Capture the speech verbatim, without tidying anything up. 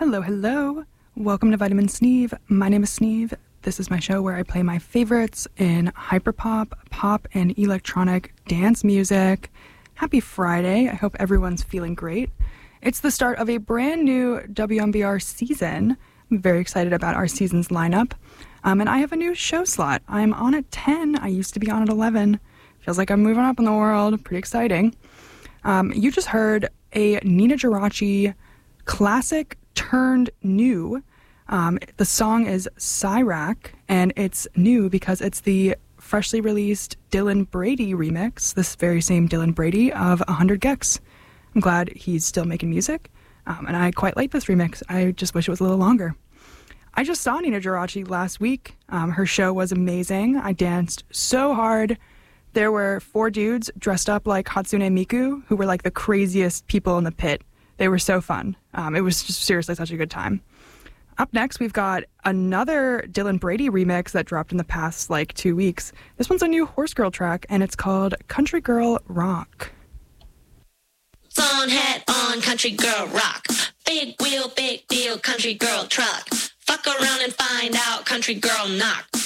Hello, hello. Welcome to Vitamin Sneeve. My name is Sneeve. This is my show where I play my favorites in hyperpop, pop, and electronic dance music. Happy Friday. I hope everyone's feeling great. It's the start of a brand new W M B R season. I'm very excited about our season's lineup. Um, and I have a new show slot. I'm on at ten. I used to be on at eleven. Feels like I'm moving up in the world. Pretty exciting. Um, you just heard a Nina Geraci classic turned new. Um, the song is Cyrac, and it's new because it's the freshly released Dylan Brady remix, this very same Dylan Brady of one hundred gecs. I'm glad he's still making music, um, and I quite like this remix. I just wish it was a little longer. I just saw Nina Geraci last week. Um, her show was amazing. I danced so hard. There were four dudes dressed up like Hatsune Miku, who were like the craziest people in the pit. They were so fun. Um, it was just seriously such a good time. Up next, we've got another Dylan Brady remix that dropped in the past, like, two weeks. This one's a new Horse Girl track, and it's called Country Girl Rock. Sun hat on, country girl rock. Big wheel, big deal, country girl truck. Fuck around and find out, country girl knock.